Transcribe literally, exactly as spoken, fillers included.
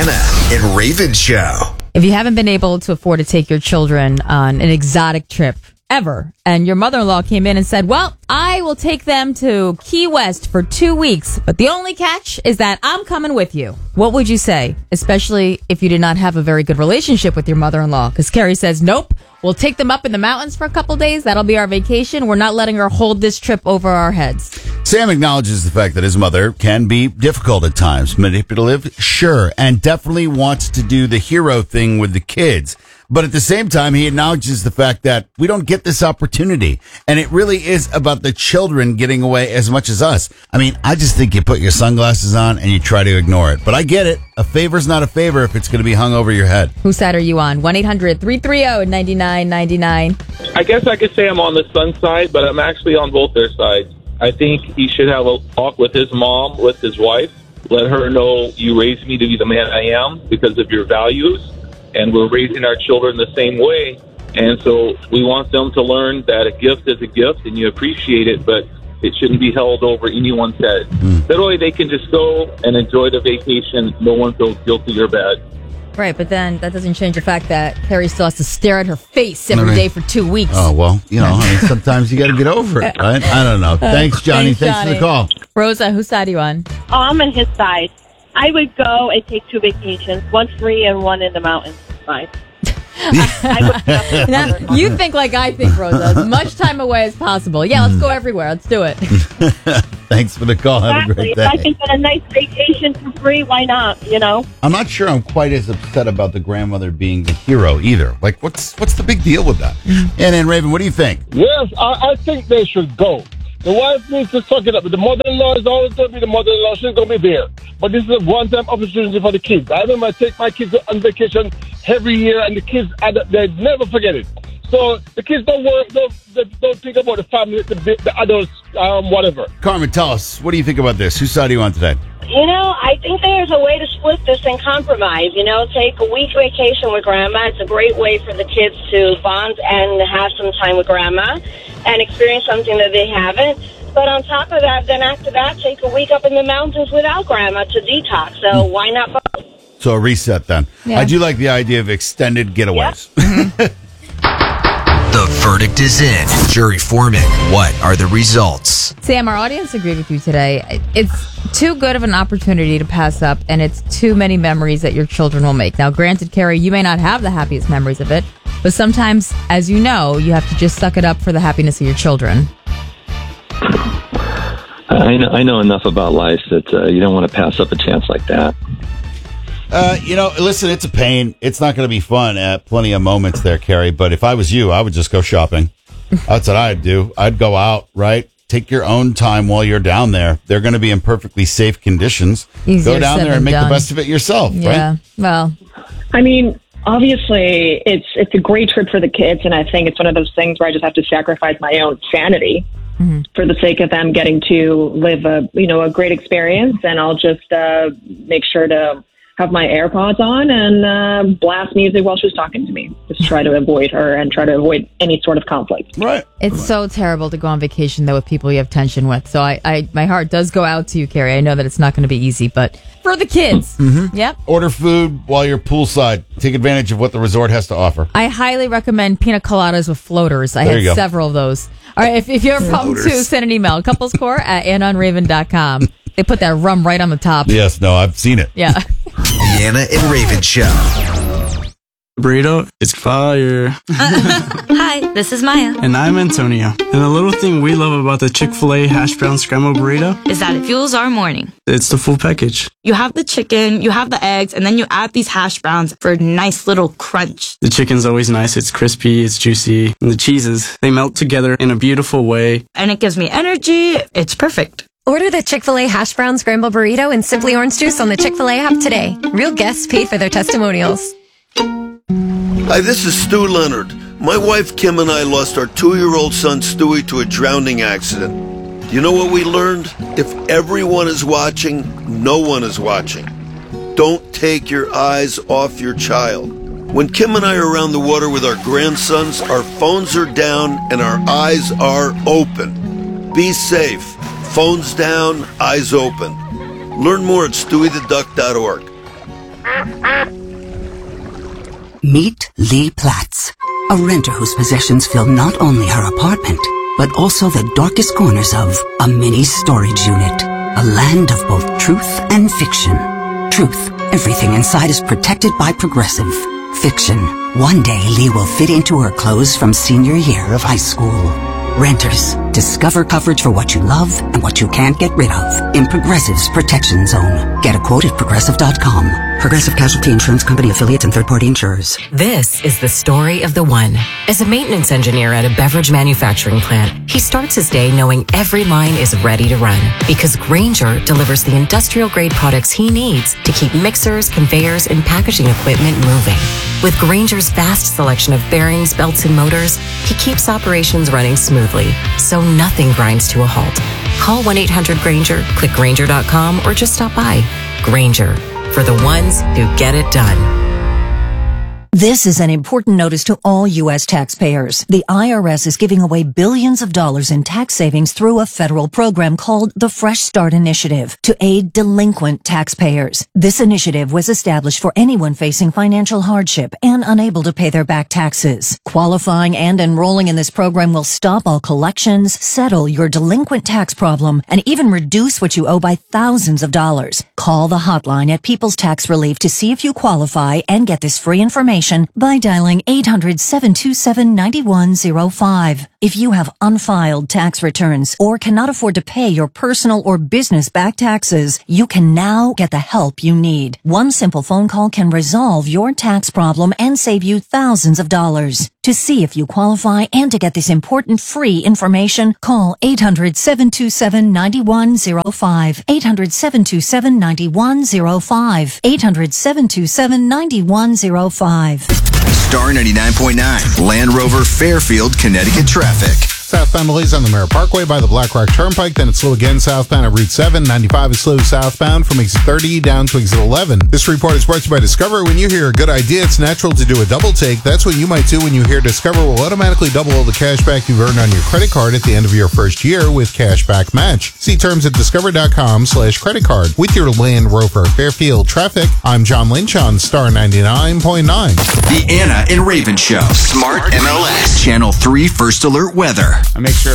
Deanna and Raven Show. If you haven't been able to afford to take your children on an exotic trip ever, and your mother-in-law came in and said, well, I will take them to Key West for two weeks, but the only catch is that I'm coming with you. What would you say, especially if you did not have a very good relationship with your mother-in-law? Because Carrie says, nope, we'll take them up in the mountains for a couple days. That'll be our vacation. We're not letting her hold this trip over our heads. Sam acknowledges the fact that his mother can be difficult at times. Manipulative, sure, and definitely wants to do the hero thing with the kids. But at the same time, he acknowledges the fact that we don't get this opportunity. And it really is about the children getting away as much as us. I mean, I just think you put your sunglasses on and you try to ignore it. But I get it. A favor's not a favor if it's going to be hung over your head. Whose side are you on? one eight hundred three three zero nine nine nine nine. I guess I could say I'm on the son's side, but I'm actually on both their sides. I think he should have a talk with his mom, with his wife. Let her know you raised me to be the man I am because of your values. And we're raising our children the same way. And so we want them to learn that a gift is a gift and you appreciate it, but it shouldn't be held over anyone's head. Mm. That way they can just go and enjoy the vacation. No one feels guilty or bad. Right, but then that doesn't change the fact that Carrie still has to stare at her face every I mean, day for two weeks. Oh, well, you know, I mean, sometimes you got to get over it, right? I don't know. Thanks, Johnny. Thanks, Thanks Johnny. for the call. Rosa, whose side are you on? Oh, I'm on his side. I would go and take two vacations, one free and one in the mountains. Fine. I would now, you think like I think, Rosa. As much time away as possible. Yeah, let's go everywhere. Let's do it. Thanks for the call. Have a great Exactly. day. If I can get a nice vacation for free, why not, you know? I'm not sure I'm quite as upset about the grandmother being the hero either. Like, what's what's the big deal with that? And then, Raven, what do you think? Yes, I, I think they should go. The wife needs to suck it up. The mother-in-law is always going to be the mother-in-law. She's going to be there. But this is a one-time opportunity for the kids. I remember I take my kids on vacation every year, and the kids, they never forget it. So the kids don't worry, don't, don't think about the family, the, the adults, um, whatever. Carmen, tell us, what do you think about this? Whose side are you on today? You know, I think there's a way to split this and compromise. You know, take a week vacation with Grandma. It's a great way for the kids to bond and have some time with Grandma and experience something that they haven't. But on top of that, then after that, take a week up in the mountains without Grandma to detox. So mm. why not both? So a reset then. Yeah. I do like the idea of extended getaways. Yep. The verdict is in. Jury Foreman, what are the results? Sam, our audience agreed with you today. It's too good of an opportunity to pass up, and it's too many memories that your children will make. Now, granted, Carrie, you may not have the happiest memories of it, but sometimes, as you know, you have to just suck it up for the happiness of your children. I know, I know enough about life that uh, you don't want to pass up a chance like that. Uh, you know, listen, it's a pain. It's not going to be fun at plenty of moments there, Carrie. But if I was you, I would just go shopping. That's what I'd do. I'd go out, right? Take your own time while you're down there. They're going to be in perfectly safe conditions. Easier go down said there and than make done. the best of it yourself, Yeah, right? well, I mean, obviously, it's it's a great trip for the kids, and I think it's one of those things where I just have to sacrifice my own sanity mm-hmm. for the sake of them getting to live a you know a great experience. And I'll just uh, make sure to have my AirPods on and uh, blast music while she's talking to me. Just try to avoid her and try to avoid any sort of conflict. Right. it's so terrible to go on vacation, though, with people you have tension with. So I, I my heart does go out to you, Carrie. I know that it's not going to be easy, but for the kids. Mm-hmm. Yep. Order food while you're poolside. Take advantage of what the resort has to offer. I highly recommend pina coladas with floaters. I There you had go. several of those. All right, if, if you have a problem, too, Floaters. send an email. Couplescore at ann on raven dot com. They put that rum right on the top. Yes, no, I've seen it. Yeah. Deanna and Raven Show. Burrito, it's fire. Hi, this is Maya. And I'm Antonio. And the little thing we love about the Chick-fil-A hash brown scrambled burrito Is that it fuels our morning. it's the full package. You have the chicken, you have the eggs, and then you add these hash browns for a nice little crunch. The chicken's always nice. It's crispy, it's juicy. And the cheeses, they melt together in a beautiful way. And it gives me energy. It's perfect. Order the Chick-fil-A Hash Brown Scrambled Burrito and Simply Orange Juice on the Chick-fil-A app today. Real guests paid for their testimonials. Hi, this is Stu Leonard. My wife Kim and I lost our two-year-old son Stewie to a drowning accident. Do you know what we learned? If everyone is watching, no one is watching. Don't take your eyes off your child. When Kim and I are around the water with our grandsons, our phones are down and our eyes are open. Be safe. Phones down, eyes open. Learn more at stewie the duck dot org. Meet Lee Platts, a renter whose possessions fill not only her apartment, but also the darkest corners of a mini storage unit. A land of both truth and fiction. Truth, everything inside is protected by Progressive. Fiction, one day Lee will fit into her clothes from senior year of high school. Renters, discover coverage for what you love and what you can't get rid of in Progressive's Protection Zone. Get a quote at Progressive dot com. Progressive Casualty Insurance Company affiliates and third-party insurers. This is the story of the one. As a maintenance engineer at a beverage manufacturing plant, he starts his day knowing every line is ready to run because Grainger delivers the industrial-grade products he needs to keep mixers, conveyors, and packaging equipment moving. With Grainger's vast selection of bearings, belts, and motors, he keeps operations running smoothly, so nothing grinds to a halt. Call one eight hundred Grainger, click Grainger dot com, or just stop by. Grainger, for the ones who get it done. This is an important notice to all U S taxpayers. The I R S is giving away billions of dollars in tax savings through a federal program called the Fresh Start Initiative to aid delinquent taxpayers. This initiative was established for anyone facing financial hardship and unable to pay their back taxes. Qualifying and enrolling in this program will stop all collections, settle your delinquent tax problem, and even reduce what you owe by thousands of dollars. Call the hotline at People's Tax Relief to see if you qualify and get this free information by dialing eight hundred, seven two seven, nine one zero five. If you have unfiled tax returns or cannot afford to pay your personal or business back taxes, you can now get the help you need. One simple phone call can resolve your tax problem and save you thousands of dollars. To see if you qualify and to get this important free information, call eight hundred, seven two seven, nine one zero five. eight hundred, seven two seven, nine one zero five. eight hundred, seven two seven, nine one zero five. Star ninety-nine point nine, Land Rover, Fairfield, Connecticut traffic. Southbound delays on the Merritt Parkway by the Black Rock Turnpike. Then it's slow again southbound at Route seven. ninety-five is slow southbound from exit thirty down to exit eleven. This report is brought to you by Discover. When you hear a good idea, it's natural to do a double take. That's what you might do when you hear Discover will automatically double all the cash back you've earned on your credit card at the end of your first year with Cashback Match. See terms at discover.com slash credit card. With your Land Rover Fairfield traffic, I'm John Lynch on Star ninety-nine point nine. The Anna and Raven Show. Smart M L S. Channel three First Alert Weather. I make sure